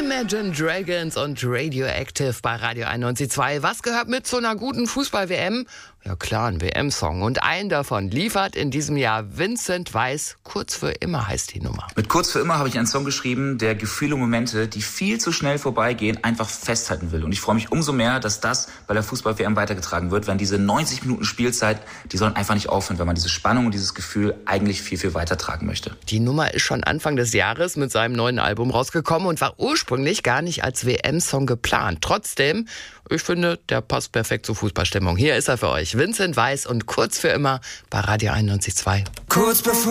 Imagine Dragons und Radioactive bei Radio 91.2. Was gehört mit zu einer guten Fußball-WM? Ja klar, ein WM-Song. Und einen davon liefert in diesem Jahr Vincent Weiss. Kurz für immer heißt die Nummer. Mit Kurz für immer habe ich einen Song geschrieben, der Gefühle und Momente, die viel zu schnell vorbeigehen, einfach festhalten will. Und ich freue mich umso mehr, dass das bei der Fußball-WM weitergetragen wird, wenn diese 90 Minuten Spielzeit, die sollen einfach nicht aufhören, wenn man diese Spannung und dieses Gefühl eigentlich viel, viel weitertragen möchte. Die Nummer ist schon Anfang des Jahres mit seinem neuen Album rausgekommen und war ursprünglich gar nicht als WM-Song geplant. Trotzdem, ich finde, der passt perfekt zur Fußballstimmung. Hier ist er für euch. Vincent Weiss und Kurz für immer bei Radio 91.2. Kurz bevor